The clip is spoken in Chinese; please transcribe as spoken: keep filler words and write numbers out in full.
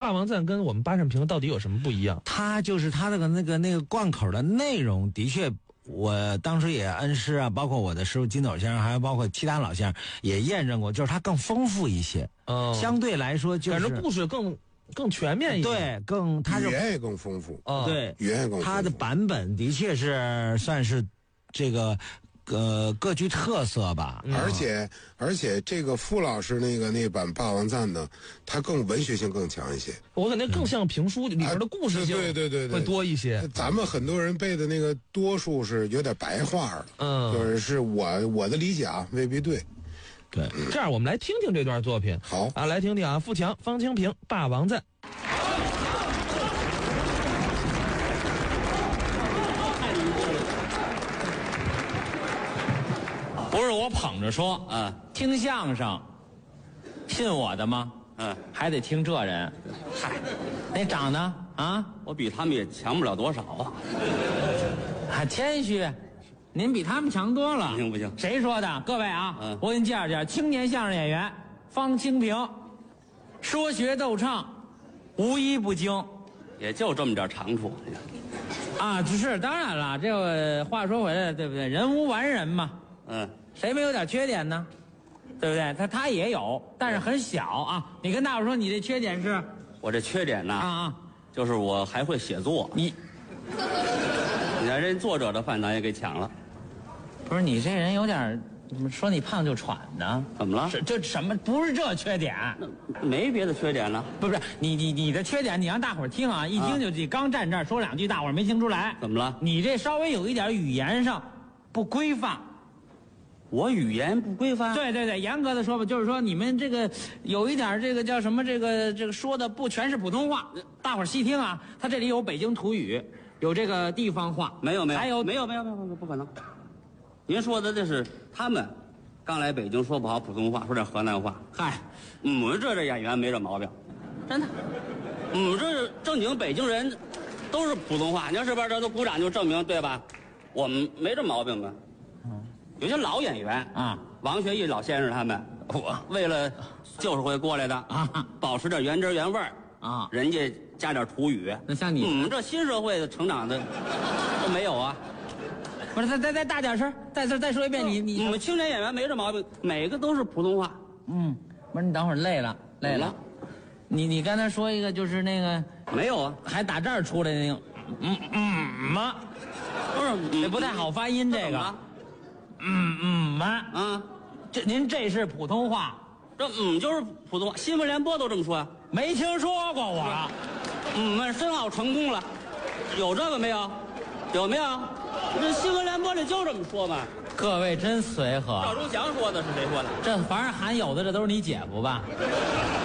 霸王赞跟我们八扇屏到底有什么不一样？ 它就是它那个那个那个贯口的内容，的确，我当时也恩师啊，包括我的师傅金斗先生，还有包括其他老先生也验证过，就是它更丰富一些。 嗯， 相对来说就是。 感觉故事更更全面一点。 对，更它语言也更丰富。 哦， 对， 语言也更丰富。 它的版本的确是算是这个。呃，各具特色吧， 嗯、而且而且这个傅老师那个那版《霸王赞》呢，它更文学性更强一些。 我感觉更像评书里边的故事性， 对对对对， 会多一些。 咱们很多人背的那个多数是有点白话了，嗯，就是是我我的理解啊，未必对。 对， 这样我们来听听这段作品。 好啊，来听听啊，富强、方清平《霸王赞》。 不是我捧着说，嗯，听相声，信我的吗？嗯，还得听这人。嗨，那长得啊， 我比他们也强不了多少啊。 还谦虚，您比他们强多了。 不行不行， 谁说的？各位啊， 嗯， 我给您介绍介绍，青年相声演员方清平，说学逗唱，无一不精， 也就这么点长处。 啊，是当然了，这个话说回来，对不对？人无完人嘛。 嗯。 谁没有点缺点呢？对不对？他他也有，但是很小啊。你跟大伙说，你这缺点是？ 我这缺点呢？ 啊啊， 就是我还会写作。 你， 你看人作者的饭咱也给抢了。 不是你这人有点，怎么说你胖就喘呢？ 怎么了？ 这这什么？不是这缺点， 没别的缺点了。 不是你你你的缺点，你让大伙听啊，一听就记。刚站这儿说两句，大伙没听出来。 怎么了？ 你这稍微有一点语言上不规范。 我语言不规范？ 对对对，严格的说吧，就是说你们这个有一点这个叫什么，这个这个说的不全是普通话。大伙儿细听啊，他这里有北京土语，有这个地方话， 没有没有， 还有没有没有没有没有，不可能。您说的这是他们刚来北京说不好普通话，说点河南话。 嗨， 我们这这演员没这毛病， 真的。 我们这正经北京人都是普通话，你要是边这都鼓掌就证明对吧？我们没这毛病吧？有些老演员啊，王学义老先生他们，我为了就是会过来的啊，保持点原汁原味儿啊，人家加点土语。 那像你， 我们这新社会的成长的都没有啊。 不是，再再再大点声，再再再说一遍，你你我们青年演员没这毛病，每个都是普通话。 嗯，不是你等会儿累了累了，你你刚才说一个就是那个没有啊， 还打这儿出来的那个，嗯嗯嘛， 不是， 这不太好发音这个。嗯嗯嘛啊， 这您这是普通话， 这嗯就是普通话，新闻联播都这么说呀、啊。 没听说过我。 嗯们申奥成功了，有这个没有？有没有？这新闻联播里就这么说嘛。 各位真随和。 赵忠祥说的是谁说的？ 这凡是含有的，这都是你姐夫吧？